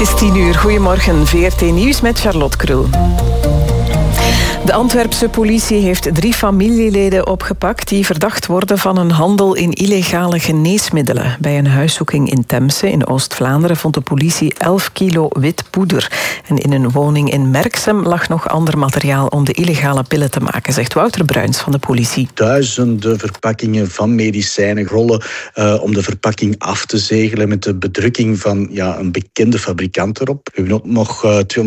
Het is 10 uur. Goedemorgen, VRT Nieuws met Charlotte Krul. De Antwerpse politie heeft 3 familieleden opgepakt die verdacht worden van een handel in illegale geneesmiddelen. Bij een huiszoeking in Temse in Oost-Vlaanderen vond de politie 11 kilo wit poeder. En in een woning in Merksem lag nog ander materiaal om de illegale pillen te maken, zegt Wouter Bruins van de politie. Duizenden verpakkingen van medicijnen, rollen om de verpakking af te zegelen met de bedrukking van een bekende fabrikant erop. We hebben ook nog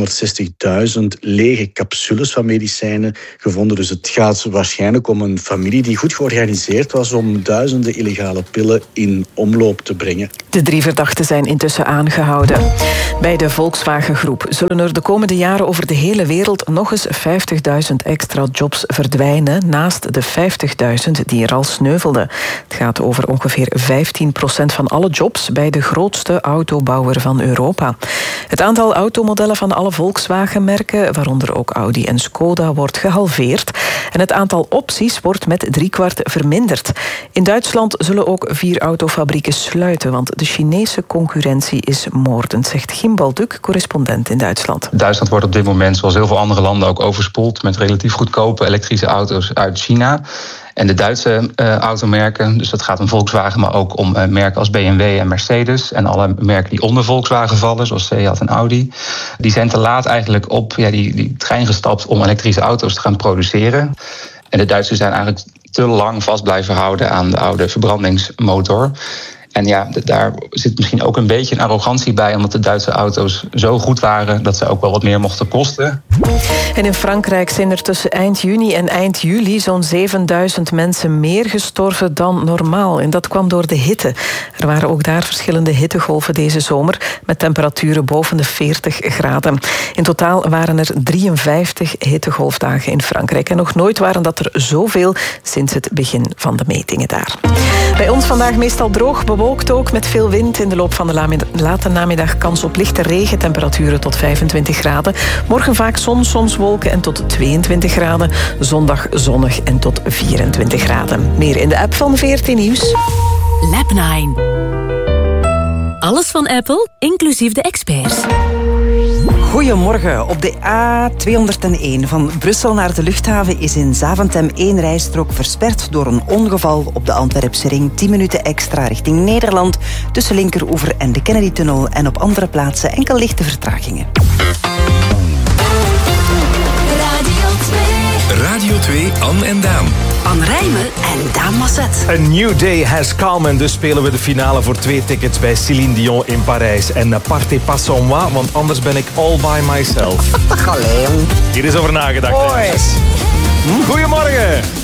260.000 lege capsules van medicijnen gevonden. Dus het gaat waarschijnlijk om een familie die goed georganiseerd was om duizenden illegale pillen in omloop te brengen. De 3 verdachten zijn intussen aangehouden. Bij de Volkswagen Groep zullen er de komende jaren over de hele wereld nog eens 50.000 extra jobs verdwijnen, naast de 50.000 die er al sneuvelden. Het gaat over ongeveer 15% van alle jobs bij de grootste autobouwer van Europa. Het aantal automodellen van alle Volkswagen-merken, waaronder ook Audi en Skoda, wordt gehalveerd. En het aantal opties wordt met 3/4 verminderd. In Duitsland zullen ook 4 autofabrieken sluiten, want de Chinese concurrentie is moordend, zegt Gim Balduk, correspondent in Duitsland. Duitsland wordt op dit moment, zoals heel veel andere landen, ook overspoeld met relatief goedkope elektrische auto's uit China. En de Duitse automerken, dus dat gaat om Volkswagen, maar ook om merken als BMW en Mercedes en alle merken die onder Volkswagen vallen, zoals Seat en Audi, die zijn te laat eigenlijk op die trein gestapt om elektrische auto's te gaan produceren. En de Duitsers zijn eigenlijk te lang vast blijven houden aan de oude verbrandingsmotor. En daar zit misschien ook een beetje een arrogantie bij, omdat de Duitse auto's zo goed waren dat ze ook wel wat meer mochten kosten. En in Frankrijk zijn er tussen eind juni en eind juli zo'n 7000 mensen meer gestorven dan normaal. En dat kwam door de hitte. Er waren ook daar verschillende hittegolven deze zomer, met temperaturen boven de 40 graden. In totaal waren er 53 hittegolfdagen in Frankrijk. En nog nooit waren dat er zoveel sinds het begin van de metingen daar. Bij ons vandaag meestal droog, bewolkt ook met veel wind. In de loop van de late namiddag kans op lichte regen, temperaturen tot 25 graden. Morgen vaak zon, soms wolken en tot 22 graden. Zondag zonnig en tot 24 graden. Meer in de app van VRT Nieuws. Lab 9. Alles van Apple, inclusief de experts. Goedemorgen. Op de A201 van Brussel naar de luchthaven is in Zaventem 1 rijstrook versperd door een ongeval op de Antwerpse ring. 10 minuten extra richting Nederland tussen Linkeroever en de Kennedy-tunnel en op andere plaatsen enkel lichte vertragingen. Radio 2, Anne en Daan. Anne Rijmen en Daan Masset. A new day has come en dus spelen we de finale voor 2 tickets bij Céline Dion in Parijs. En partez pas sans moi, want anders ben ik all by myself. Allee. Hier is over nagedacht. Hoi. Goedemorgen.